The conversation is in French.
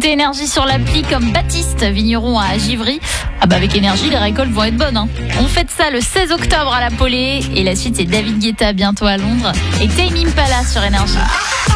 écoutez Énergie sur l'appli comme Baptiste, vigneron à Givry. Avec Énergie, les récoltes vont être bonnes. On fête ça le 16 octobre à la Polée. Et la suite, c'est David Guetta bientôt à Londres. Et Tame Impala sur Énergie.